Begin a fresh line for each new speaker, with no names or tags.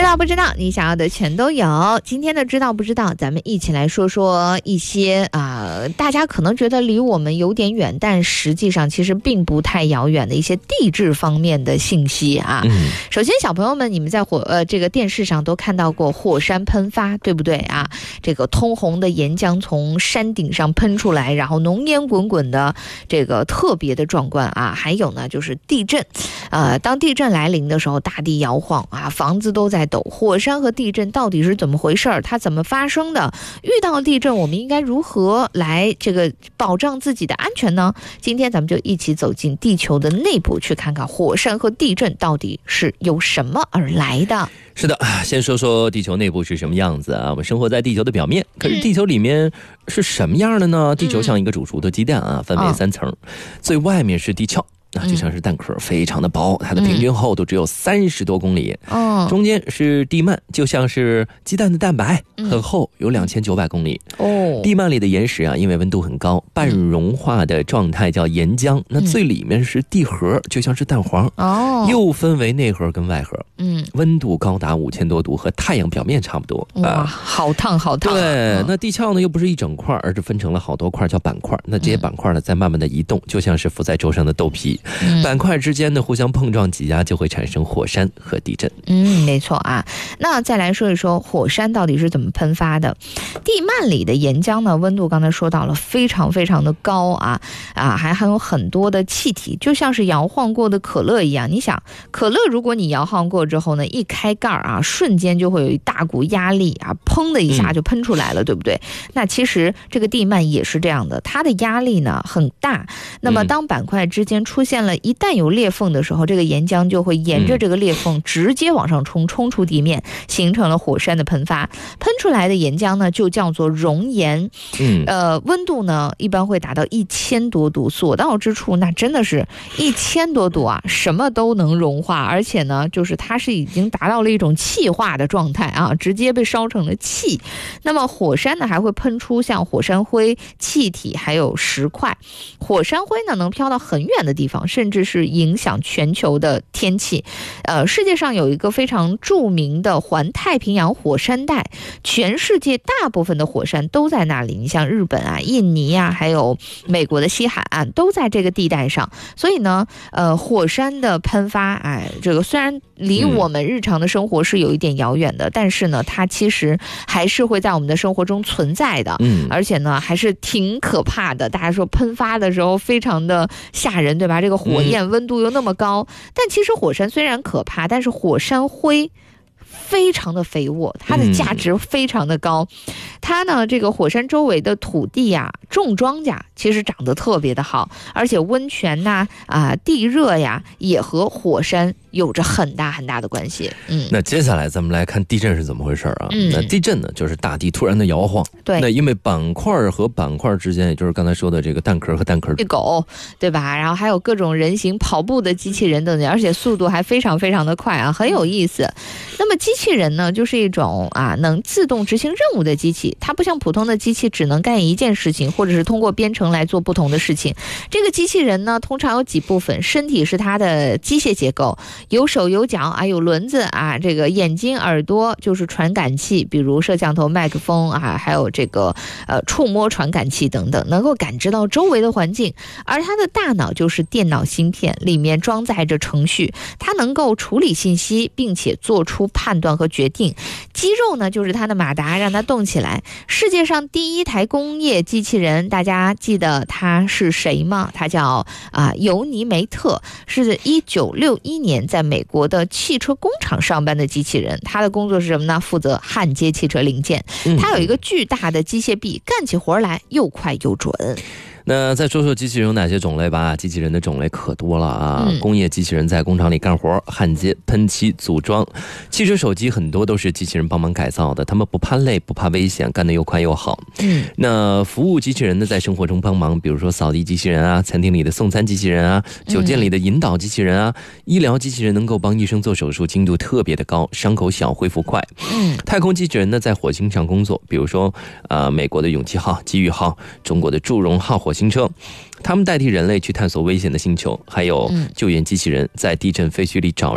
道不知道，你想要的全都有。今天的知道不知道，咱们一起来说说一些大家可能觉得离我们有点远，但实际上其实并不太遥远的一些地质方面的信息啊。首先，小朋友们，你们在这个电视上都看到过火山喷发，对不对啊？这个通红的岩浆从山顶上喷出来，然后浓烟滚滚的，这个特别的壮观啊。还有呢，就是地震，当地震来临的时候，大地摇晃啊，房子都在抖。火山和地震到底是怎么回事？它怎么发生的？遇到地震，我们应该如何来这个保障自己的安全呢？今天咱们就一起走进地球的内部，去看看火山和地震到底是由什么而来的。
是的，先说说地球内部是什么样子啊？我们生活在地球的表面，可是地球里面是什么样的呢？地球像一个煮熟的鸡蛋啊，分为3层，最外面是地壳。就像是蛋壳，非常的薄，它的平均厚度只有30多公里。中间是地幔，就像是鸡蛋的蛋白，很厚，有2900公里。地幔里的岩石啊，因为温度很高，半融化的状态叫岩浆。那最里面是地核，就像是蛋黄。又分为内核跟外核。温度高达5000多度，和太阳表面差不多。
哇，好烫好烫。
对，那地壳呢又不是一整块，而是分成了好多块，叫板块。那这些板块呢，在慢慢的移动，就像是浮在舟上的豆皮。板块之间的互相碰撞挤压，就会产生火山和地震。没错啊。那再来说一说火山到底是怎么喷发的。地幔里的岩浆呢，温度刚才说到了非常非常的高啊，还含有很多的气体，就像是摇晃过的可乐一样。你想，可乐如果你摇晃过之后呢，一开盖啊，瞬间就会有一大股压力啊，砰的一下就喷出来了，对不对？那其实这个地幔也是这样的，它的压力呢很大。那么当板块之间出现了一旦有裂缝的时候，这个岩浆就会沿着这个裂缝直接往上冲出地面，形成了火山的喷发。喷出来的岩浆呢，就叫做熔岩。温度呢一般会达到1000多度，所到之处那真的是1000多度啊，什么都能融化，而且呢，就是它是已经达到了一种气化的状态啊，直接被烧成了气。那么火山呢还会喷出像火山灰、气体还有石块。火山灰呢能飘到很远的地方，甚至是影响全球的天气。世界上有一个非常著名的环太平洋火山带，全世界大部分的火山都在那里。你像日本啊、印尼啊，还有美国的西海岸，都在这个地带上。所以呢，火山的喷发，这个虽然离我们日常的生活是有一点遥远的，但是呢，它其实还是会在我们的生活中存在的。而且呢，还是挺可怕的。大家说喷发的时候非常的吓人，对吧？这个火焰温度又那么高，但其实火山虽然可怕，但是火山灰非常的肥沃，它的价值非常的高。它呢，这个火山周围的土地呀，种庄稼其实长得特别的好，而且温泉呐、地热呀，也和火山有着很大很大的关系。 那接下来咱们来看地震是怎么回事啊？那地震呢，就是大地突然的摇晃。对，那因为板块和板块之间，也就是刚才说的这个蛋壳和蛋壳，
狗，对吧？然后还有各种人形跑步的机器人等等，而且速度还非常非常的快啊，很有意思。那么机器人呢，就是一种能自动执行任务的机器，它不像普通的机器只能干一件事情，或者是通过编程来做不同的事情。这个机器人呢，通常有几部分，身体是它的机械结构，有手有脚有轮子这个眼睛耳朵就是传感器，比如摄像头、麦克风还有这个触摸传感器等等，能够感知到周围的环境。而它的大脑就是电脑芯片，里面装载着程序，它能够处理信息，并且做出判断和决定。肌肉呢，就是它的马达，让它动起来。世界上第一台工业机器人，大家记得它是谁吗？它叫尤尼梅特，是1961年在美国的汽车工厂上班的机器人。它的工作是什么呢？负责焊接汽车零件。它有一个巨大的机械臂，干起活来又快又准。
那再说说机器人有哪些种类吧。机器人的种类可多了啊！工业机器人在工厂里干活、焊接、喷漆、组装。汽车手机很多都是机器人帮忙改造的，他们不怕累，不怕危险，干得又快又好。那服务机器人呢，在生活中帮忙，比如说扫地机器人啊，餐厅里的送餐机器人啊，酒店里的引导机器人啊，医疗机器人能够帮医生做手术，精度特别的高，伤口小，恢复快。太空机器人呢，在火星上工作，比如说美国的勇气号、机遇号，中国的祝融号火星车，他们代替人类去探索危险的星球，还有救援机器人在地震废墟里找